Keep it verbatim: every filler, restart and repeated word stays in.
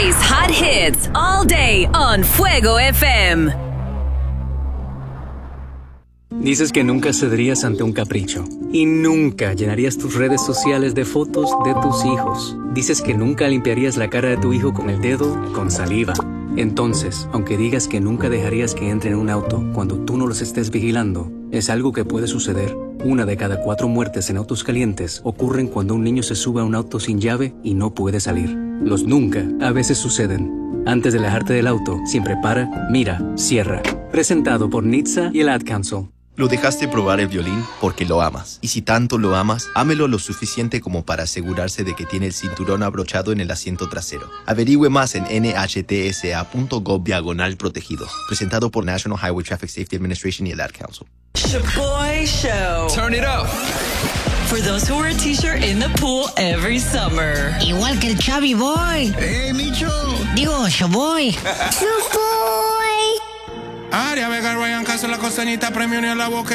plays hot hits all day on Fuego F M. Dices que nunca cederías ante un capricho y nunca llenarías tus redes sociales de fotos de tus hijos. Dices que nunca limpiarías la cara de tu hijo con el dedo con saliva. Entonces, aunque digas que nunca dejarías que entren en un auto cuando tú no los estés vigilando, es algo que puede suceder. Una de cada cuatro muertes en autos calientes ocurren cuando un niño se sube a un auto sin llave y no puede salir. Los nunca a veces suceden. Antes de alejarte del auto, siempre para, mira, cierra. Presentado por N H T S A y el Ad Council. Lo dejaste probar el violín porque lo amas. Y si tanto lo amas, ámelo lo suficiente como para asegurarse de que tiene el cinturón abrochado en el asiento trasero. Averigüe más en N H T S A punto gov diagonal protegido. Presentado por National Highway Traffic Safety Administration y el Ad Council. Shaboy Show. Turn it up. For those who wear a t-shirt in the pool every summer. Igual que el Chavi Boy. ¡Eh, Micho! Digo, Shaboy. Shaboy. Aria Vega, Ryan Castro, la costanita, premio ni a la boca.